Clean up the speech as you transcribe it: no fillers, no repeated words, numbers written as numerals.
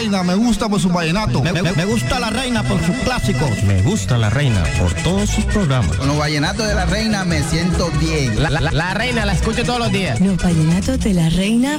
reina, me gusta por su vallenato. Me gusta la reina por sus clásicos. Me gusta la reina por todos sus programas. Con los vallenatos de la reina me siento bien. La reina la escucho todos los días. Los vallenatos de la reina